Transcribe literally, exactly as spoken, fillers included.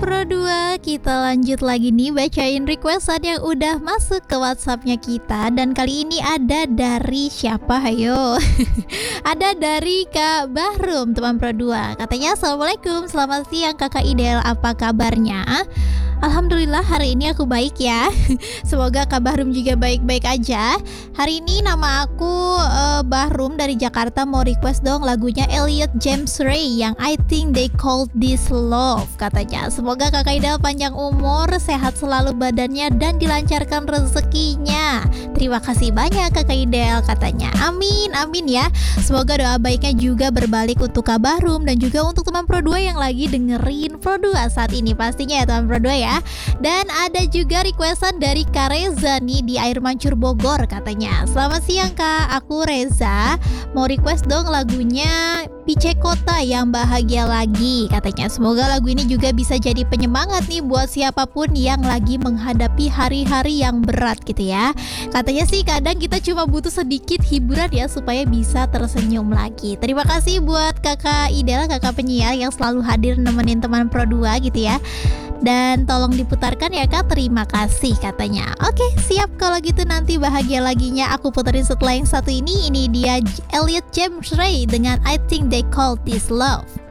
Pro dua, kita lanjut lagi nih bacain requestan yang udah masuk ke WhatsAppnya kita. Dan kali ini ada dari siapa, hayo? Ada dari Kak Bahrum, teman Pro dua. Katanya, Assalamualaikum, selamat siang Kakak Ideal, apa kabarnya? Alhamdulillah hari ini aku baik ya. Semoga Kak Bahrum juga baik-baik aja. Hari ini nama aku uh, Bahrum dari Jakarta, mau request dong lagunya Elliot James Ray yang I Think They Call This Love katanya. Semoga Kakak Ideal panjang umur, sehat selalu badannya, dan dilancarkan rezekinya. Terima kasih banyak Kakak Ideal katanya. Amin, amin ya. Semoga doa baiknya juga berbalik untuk Kak Bahrum dan juga untuk teman Pro dua yang lagi dengerin Pro dua saat ini pastinya ya teman Pro dua ya. Dan ada juga requestan dari Kak Reza nih di Air Mancur Bogor katanya. Selamat siang Kak, aku Reza, mau request dong lagunya Pice Kota yang bahagia lagi katanya. Semoga lagu ini juga bisa jadi penyemangat nih buat siapapun yang lagi menghadapi hari-hari yang berat gitu ya. Katanya sih kadang kita cuma butuh sedikit hiburan ya supaya bisa tersenyum lagi. Terima kasih buat Kakak Ideal, kakak penyiar yang selalu hadir nemenin teman Pro dua gitu ya. Dan tolong diputarkan ya Kak, terima kasih katanya. Oke siap, kalau gitu nanti bahagia laginya aku puterin setelah yang satu ini. Ini dia Elliot James Ray dengan I Think They Call This Love.